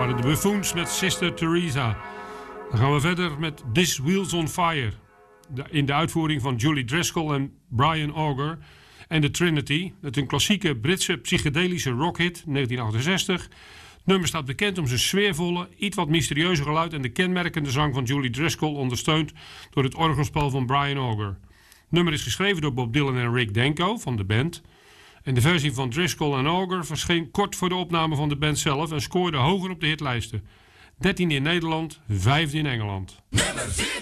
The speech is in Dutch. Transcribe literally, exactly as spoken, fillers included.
waren de Buffoons met Sister Teresa. Dan gaan we verder met This Wheels on Fire. De, in de uitvoering van Julie Driscoll en Brian Auger en The Trinity. Het is een klassieke Britse psychedelische rockhit, negentien achtenzestig. Het nummer staat bekend om zijn sfeervolle, iets wat mysterieuze geluid en de kenmerkende zang van Julie Driscoll, ondersteund door het orgelspel van Brian Auger. Het nummer is geschreven door Bob Dylan en Rick Danko van de band. En de versie van Driscoll en Auger verscheen kort voor de opname van de band zelf en scoorde hoger op de hitlijsten. dertiende in Nederland, vijfde in Engeland. Nummer veertien.